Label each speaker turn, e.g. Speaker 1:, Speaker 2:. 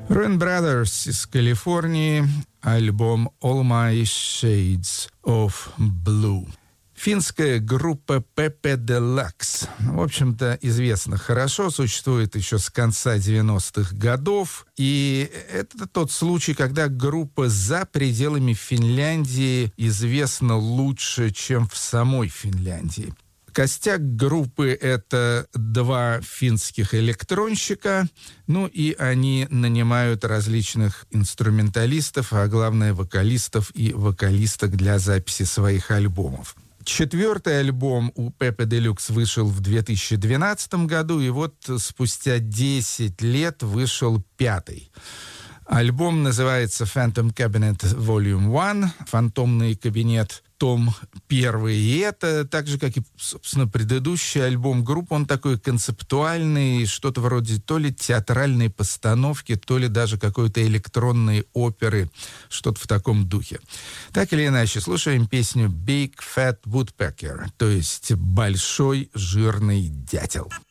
Speaker 1: Ruin Brothers из Калифорнии, альбом All My Shades of Blue. Финская группа Pepe Deluxe. В общем-то, известно хорошо, существует еще с конца 90-х годов. И это тот случай, когда группа за пределами Финляндии известна лучше, чем в самой Финляндии. Костяк группы — это 2 финских электронщика, ну и они нанимают различных инструменталистов, а главное вокалистов и вокалисток для записи своих альбомов. 4-й альбом у Pepe Deluxe вышел в 2012 году, и вот спустя 10 лет вышел 5-й. Альбом называется Phantom Cabinet Volume 1, «Фантомный кабинет», том 1. И это, так же, как и, собственно, предыдущий альбом группы, он такой концептуальный, что-то вроде то ли театральной постановки, то ли даже какой-то электронной оперы, что-то в таком духе. Так или иначе, слушаем песню «Big Fat Woodpecker», то есть «Большой жирный дятел».